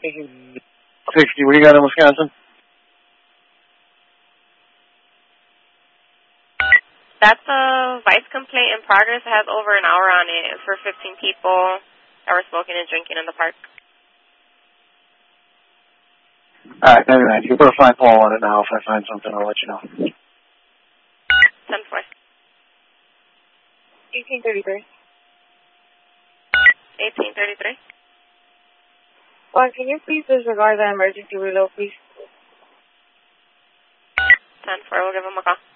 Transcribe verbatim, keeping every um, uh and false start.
sixty, what do you got in Wisconsin? That's a vice complaint in progress. It has over an hour on it. It's for fifteen people that were smoking and drinking in the park. Alright, ninety-nine. You can put a fine poll on it now. If I find something, I'll let you know. ten four. eighteen thirty-three. eighteen thirty-three. Well, can you please disregard the emergency reload, please? ten four, we'll give them a call.